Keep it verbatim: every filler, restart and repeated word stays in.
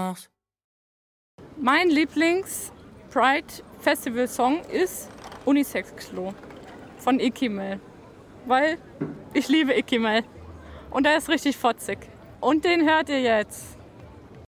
machst. Mein Lieblings-Pride-Festival-Song ist Unisex-Klo von Ikimel. Weil ich liebe Ikimel. Und der ist richtig fotzig. Und den hört ihr jetzt.